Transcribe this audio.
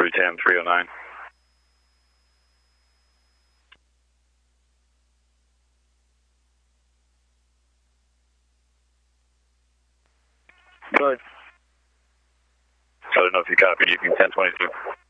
310, 309. Good. I don't know if you copied. You can 1022.